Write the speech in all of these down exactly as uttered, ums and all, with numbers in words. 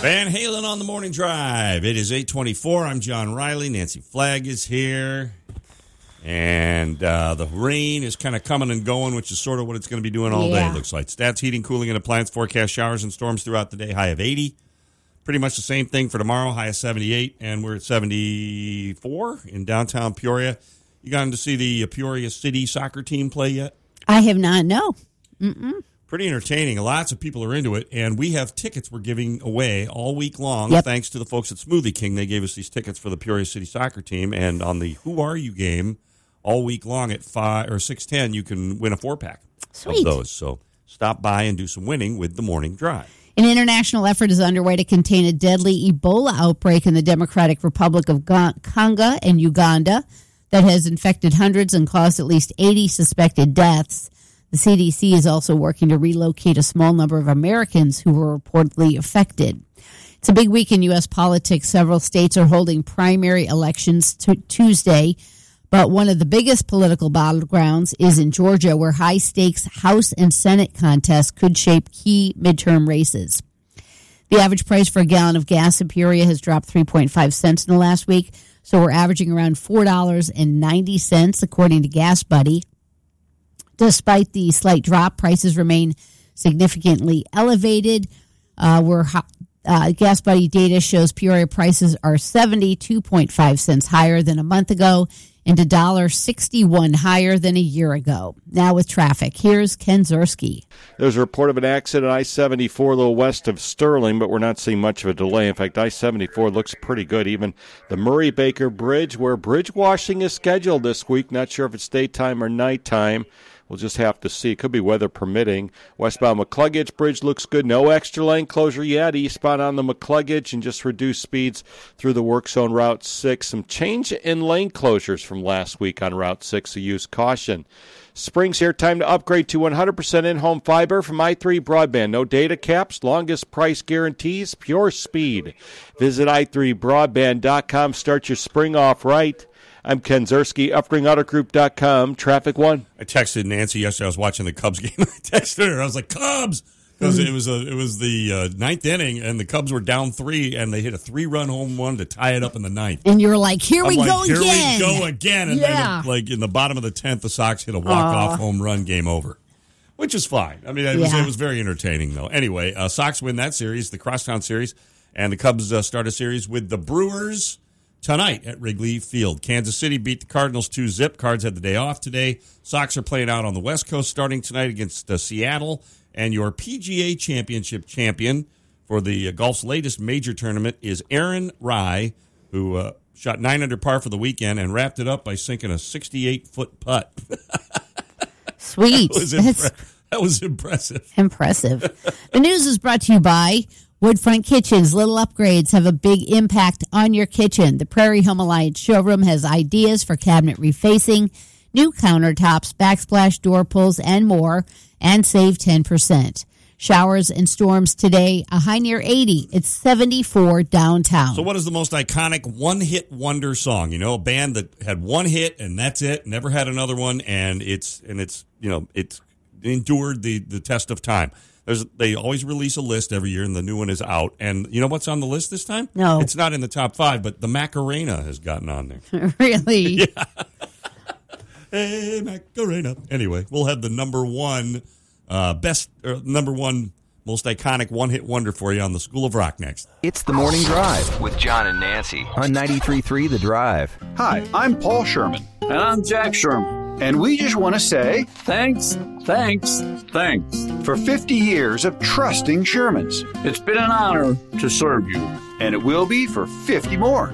Van Halen on the Morning Drive. It is eight twenty-four. I'm John Riley. Nancy Flagg is here. And uh, the rain is kind of coming and going, which is sort of what it's going to be doing all yeah. day, looks like. Stats, heating, cooling, and appliance forecast showers and storms throughout the day. High of eighty. Pretty much the same thing for tomorrow. High of seventy-eight. And we're at seventy-four in downtown Peoria. You gotten to see the Peoria City soccer team play yet? I have not, no. Mm-mm. Pretty entertaining. Lots of people are into it, and we have tickets we're giving away all week long, yep. thanks to the folks at Smoothie King. They gave us these tickets for the Peoria City soccer team, and on the Who Are You game all week long at five or six ten, you can win a four-pack Sweet. of those. So stop by and do some winning with the Morning Drive. An international effort is underway to contain a deadly Ebola outbreak in the Democratic Republic of Congo and Uganda that has infected hundreds and caused at least eighty suspected deaths. The C D C is also working to relocate a small number of Americans who were reportedly affected. It's a big week in U S politics. Several states are holding primary elections t- Tuesday, but one of the biggest political battlegrounds is in Georgia, where high-stakes House and Senate contests could shape key midterm races. The average price for a gallon of gas in Peoria has dropped three point five cents in the last week, so we're averaging around four dollars and ninety cents, according to Gas Buddy. Despite the slight drop, prices remain significantly elevated. Uh, we're uh, Gas Buddy data shows Peoria prices are seventy-two point five cents higher than a month ago and one dollar and sixty-one cents higher than a year ago. Now with traffic, here's Ken Zerski. There's a report of an accident at I seventy-four a little west of Sterling, but we're not seeing much of a delay. In fact, I seventy-four looks pretty good. Even the Murray-Baker Bridge, where bridge washing is scheduled this week. Not sure if it's daytime or nighttime. We'll just have to see. It could be weather permitting. Westbound McCluggage Bridge looks good. No extra lane closure yet. Eastbound on the McCluggage and just reduced speeds through the work zone Route six. Some change in lane closures from last week on Route six, so use caution. Spring's here. Time to upgrade to one hundred percent in-home fiber from i three Broadband. No data caps, longest price guarantees, pure speed. Visit i three broadband dot com. Start your spring off right. I'm Ken Zerski, upring auto group dot com, Traffic One. I texted Nancy yesterday. I was watching the Cubs game. I texted her. I was like, Cubs! Because mm-hmm. it was a, it was the uh, ninth inning, and the Cubs were down three, and they hit a three-run home run to tie it up in the ninth. And you were like, here I'm we like, go here again. Here we go again. And yeah. then, like, in the bottom of the tenth, the Sox hit a walk-off uh, home run, game over. Which is fine. I mean, it, yeah. was, it was very entertaining, though. Anyway, uh, Sox win that series, the Crosstown Series, and the Cubs uh, start a series with the Brewers tonight at Wrigley Field. Kansas City beat the Cardinals two zip. Cards had the day off today. Sox are playing out on the West Coast starting tonight against uh, Seattle. And your P G A Championship champion for the uh, golf's latest major tournament is Aaron Rai, who uh, shot nine under par for the weekend and wrapped it up by sinking a sixty-eight foot putt. Sweet. that, was impre- that was impressive. Impressive. The news is brought to you by Woodfront Kitchens. Little upgrades have a big impact on your kitchen. The Prairie Home Alliance showroom has ideas for cabinet refacing, new countertops, backsplash door pulls, and more, and save ten percent. Showers and storms today, a high near eighty. It's seventy-four downtown. So what is the most iconic one-hit wonder song? You know, a band that had one hit and that's it, never had another one, and it's and it's you know it's endured the, the test of time. There's, they always release a list every year, and the new one is out. And you know what's on the list this time? No. It's not in the top five, but the Macarena has gotten on there. Really? Yeah. Hey, Macarena. Anyway, we'll have the number one uh, best, or number one most iconic one-hit wonder for you on the School of Rock next. It's the Morning Drive with John and Nancy on ninety-three point three The Drive. Hi, I'm Paul Sherman. And I'm Jack Sherman. And we just want to say thanks, thanks, thanks for fifty years of trusting Shermans. It's been an honor to serve you. And it will be for fifty more.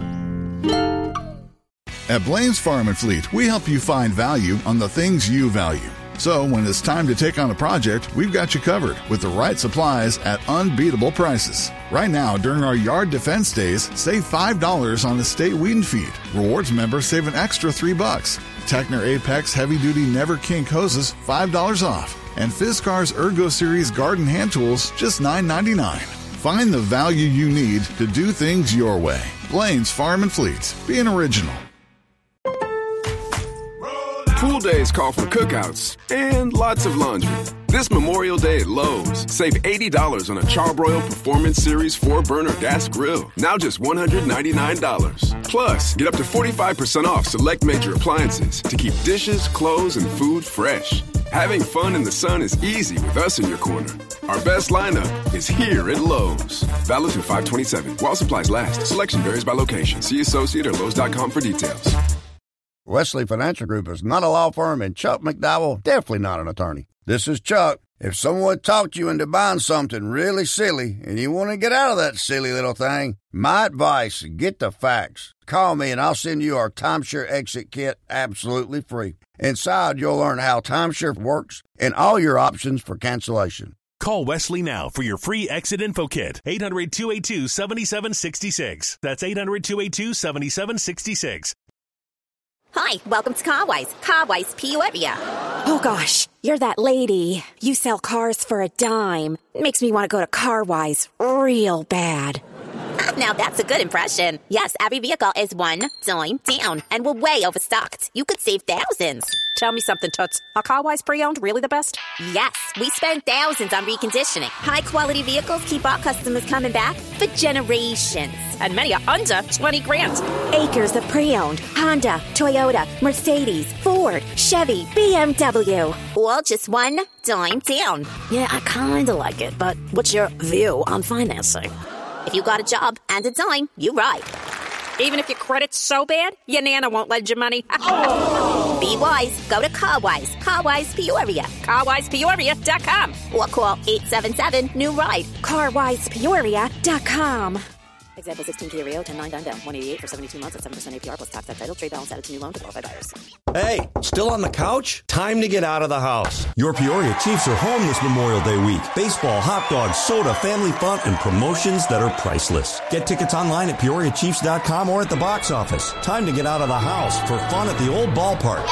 At Blaine's Farm and Fleet, we help you find value on the things you value. So when it's time to take on a project, we've got you covered with the right supplies at unbeatable prices. Right now, during our yard defense days, save five dollars on estate weed and feed. Rewards members save an extra three bucks. Techner Apex heavy-duty Never Kink hoses, five dollars off. And Fiskars Ergo Series garden hand tools, just nine ninety-nine. Find the value you need to do things your way. Blaine's Farm and Fleet. Be an original. Pool days call for cookouts and lots of laundry. This Memorial Day at Lowe's, save eighty dollars on a Charbroil Performance Series four burner gas grill. Now just one hundred ninety-nine dollars. Plus, get up to forty-five percent off select major appliances to keep dishes, clothes, and food fresh. Having fun in the sun is easy with us in your corner. Our best lineup is here at Lowe's. Valid through five twenty-seven. While supplies last. Selection varies by location. See associate or Lowe's dot com for details. Wesley Financial Group is not a law firm, and Chuck McDowell definitely not an attorney. This is Chuck. If someone talked you into buying something really silly and you want to get out of that silly little thing, my advice, get the facts. Call me and I'll send you our Timeshare Exit Kit absolutely free. Inside, you'll learn how timeshare works and all your options for cancellation. Call Wesley now for your free exit info kit. eight hundred, two eight two, seven seven six six. That's eight hundred, two eight two, seven seven six six. Hi, welcome to Carwise. Carwise Peoria. Oh gosh, you're that lady. You sell cars for a dime. Makes me want to go to Carwise real bad. Now that's a good impression. Yes, every vehicle is one dime down, and we're way overstocked. You could save thousands. Tell me something, Toots. Are Carwise pre-owned really the best? Yes, we spend thousands on reconditioning. High-quality vehicles keep our customers coming back for generations. And many are under twenty grand. Acres of pre-owned Honda, Toyota, Mercedes, Ford, Chevy, B M W. All just one dime down. Yeah, I kind of like it, but what's your view on financing? If you got a job and a dime, you're right. Even if your credit's so bad, your Nana won't lend you money. Oh. Be wise. Go to Carwise. Carwise Peoria. Carwise Peoria dot com. Or call eight seven seven, new ride. Carwise Peoria dot com. Example sixteen Kia Rio, ten nine down down, one eighty-eight for seventy-two months at seven percent A P R plus tax title, trade balance added to new loan to qualified buyers. Hey, still on the couch? Time to get out of the house. Your Peoria Chiefs are home this Memorial Day week. Baseball, hot dogs, soda, family fun, and promotions that are priceless. Get tickets online at Peoria Chiefs dot com or at the box office. Time to get out of the house for fun at the old ballpark.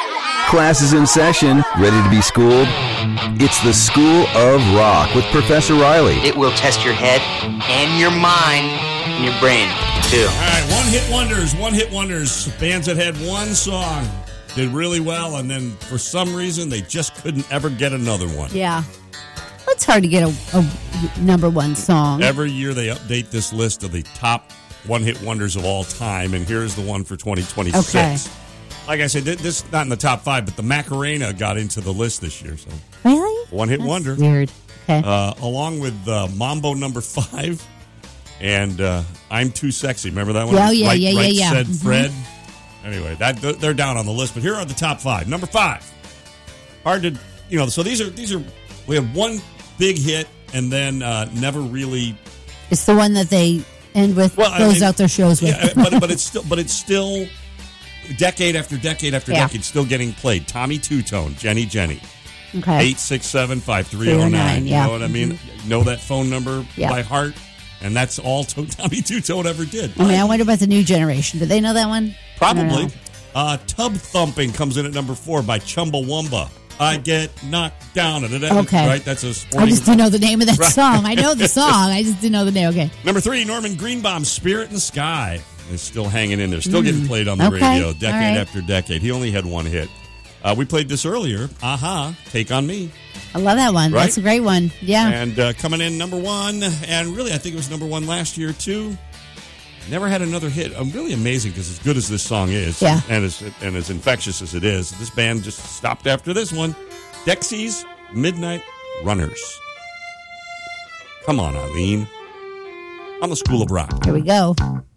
Class is in session. Ready to be schooled? It's the School of Rock with Professor Riley. It will test your head and your mind and your brain, too. All right, one-hit wonders, one-hit wonders. Bands that had one song did really well, and then for some reason they just couldn't ever get another one. Yeah. It's hard to get a, a number one song. Every year they update this list of the top one-hit wonders of all time, and here's the one for twenty twenty-six. Okay. Like I said, this is not in the top five, but the Macarena got into the list this year. So really? One-hit That's wonder. Weird. Okay. Uh, along with uh, Mambo number five and uh, I'm Too Sexy. Remember that one? Oh, yeah, right, yeah, right yeah, yeah. Said Mm-hmm. Fred. Anyway, that they're down on the list, but here are the top five. Number five. Hard to, you know, so these are, these are, we have one big hit and then uh, never really. It's the one that they end with, well, close I mean, out their shows with. Yeah, but, but it's still, but it's still decade after decade after Yeah. decade still getting played. Tommy Two-Tone, Jenny Jenny. Okay. eight six seven, five three oh nine. You yeah. know what I mean? Mm-hmm. Know that phone number Yeah. by heart. And that's all to- Tommy Two-Tone ever did. I mean, I wonder about the new generation. Do they know that one? Probably. Uh, Tub Thumping comes in at number four by Chumbawamba. I get knocked down. At it. Okay. Right? That's a sporting. I just didn't know the name of that Right. song. I know the song. I just didn't know the name. Okay. Number three, Norman Greenbaum's Spirit in the Sky is still hanging in there. Still Mm. getting played on the Okay. radio decade All right. after decade. He only had one hit. Uh, we played this earlier. Aha, Take on Me. I love that one. Right? That's a great one. Yeah. And uh, coming in number one, and really I think it was number one last year too. Never had another hit. I'm really amazing because as good as this song is, Yeah. and as and as infectious as it is, this band just stopped after this one. Dexys Midnight Runners. Come on, Eileen. On the School of Rock. Here we go.